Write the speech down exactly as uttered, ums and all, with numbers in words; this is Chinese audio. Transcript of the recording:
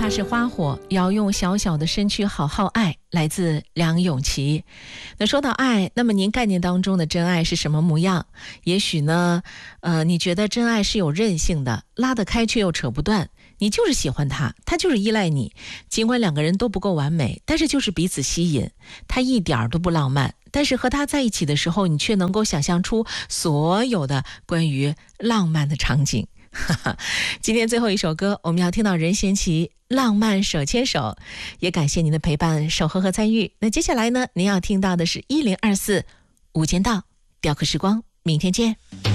大是花火，要用小小的身躯好好爱，来自梁咏琪。那说到爱，那么您概念当中的真爱是什么模样？也许呢，呃，你觉得真爱是有韧性的，拉得开却又扯不断。你就是喜欢他，他就是依赖你，尽管两个人都不够完美，但是就是彼此吸引。他一点都不浪漫，但是和他在一起的时候，你却能够想象出所有的关于浪漫的场景。今天最后一首歌，我们要听到任贤齐《浪漫手牵手》，也感谢您的陪伴、守候和参与。那接下来呢，您要听到的是一零二四无间道雕刻时光，明天见。